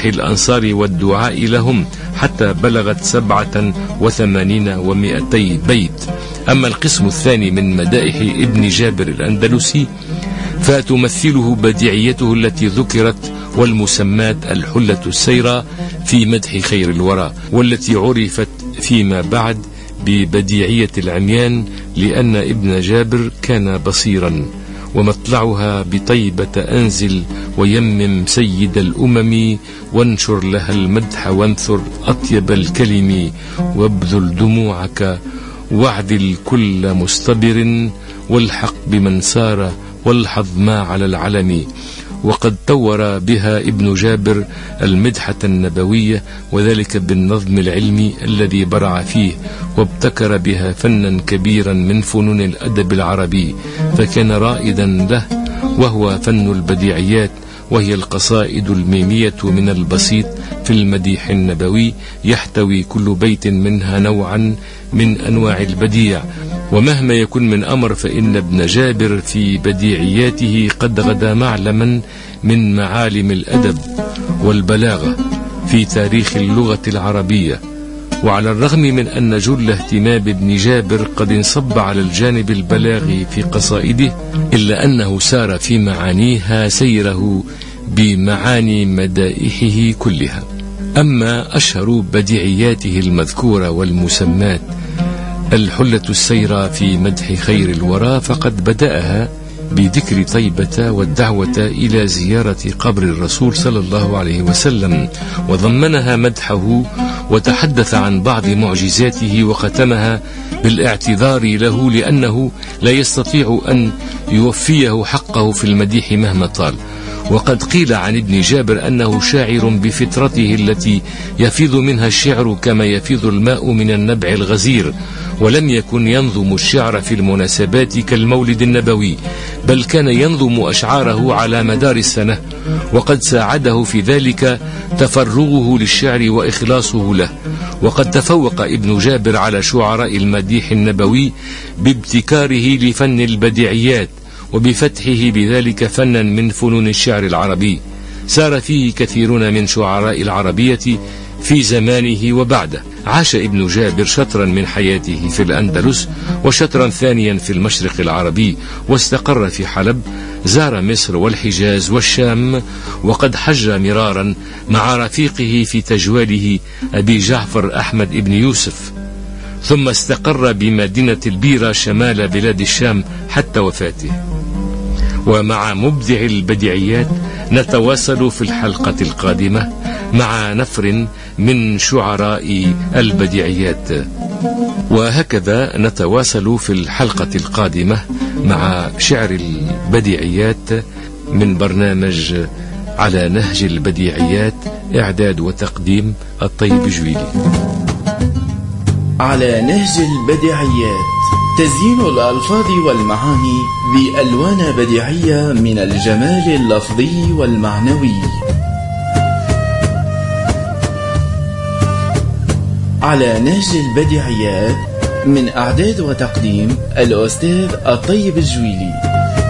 مدح الأنصار والدعاء لهم حتى بلغت 87 و200 بيت. أما القسم الثاني من مدائح ابن جابر الأندلسي فتمثله بديعيته التي ذكرت والمسمات الحلة السيرة في مدح خير الورى، والتي عرفت فيما بعد ببديعية العميان لأن ابن جابر كان بصيرا. ومطلعها بطيبة أنزل ويمم سيد الأمم، وانشر لها المدح وانثر أطيب الكلم، وابذل دموعك واعدل كل مستبر، والحق بمن سار والحظ ما على العلم. وقد طور بها ابن جابر المدحة النبوية، وذلك بالنظم العلمي الذي برع فيه، وابتكر بها فنا كبيرا من فنون الأدب العربي، فكان رائدا له، وهو فن البديعيات، وهي القصائد الميمية من البسيط في المديح النبوي، يحتوي كل بيت منها نوعا من أنواع البديع. ومهما يكن من أمر فإن ابن جابر في بديعياته قد غدا معلما من معالم الأدب والبلاغة في تاريخ اللغة العربية. وعلى الرغم من أن جل اهتمام ابن جابر قد انصب على الجانب البلاغي في قصائده، إلا أنه سار في معانيها سيره بمعاني مدائحه كلها. أما أشهر بديعياته المذكورة والمسمات الحلة السيرة في مدح خير الورى، فقد بدأها بذكر طيبة والدعوة إلى زيارة قبر الرسول صلى الله عليه وسلم، وضمنها مدحه وتحدث عن بعض معجزاته، وختمها بالاعتذار له لأنه لا يستطيع أن يوفيه حقه في المديح مهما طال. وقد قيل عن ابن جابر أنه شاعر بفطرته التي يفيض منها الشعر كما يفيض الماء من النبع الغزير، ولم يكن ينظم الشعر في المناسبات كالمولد النبوي، بل كان ينظم أشعاره على مدار السنة، وقد ساعده في ذلك تفرغه للشعر وإخلاصه له. وقد تفوق ابن جابر على شعراء المديح النبوي بابتكاره لفن البديعيات، وبفتحه بذلك فنا من فنون الشعر العربي سار فيه كثيرون من شعراء العربية في زمانه وبعده. عاش ابن جابر شطرا من حياته في الأندلس، وشطرا ثانيا في المشرق العربي، واستقر في حلب، زار مصر والحجاز والشام، وقد حج مرارا مع رفيقه في تجواله أبي جعفر أحمد بن يوسف، ثم استقر بمدينة البيرة شمال بلاد الشام حتى وفاته. ومع مبدع البديعيات نتواصل في الحلقة القادمة مع نفر من شعراء البديعيات. وهكذا نتواصل في الحلقة القادمة مع شعر البديعيات من برنامج على نهج البديعيات، إعداد وتقديم الطيب جويلي. على نهج البديعيات، تزيين الألفاظ والمعاني بألوان بديعية من الجمال اللفظي والمعنوي. على نهج البديعيات من إعداد وتقديم الأستاذ الطيب الجويلي.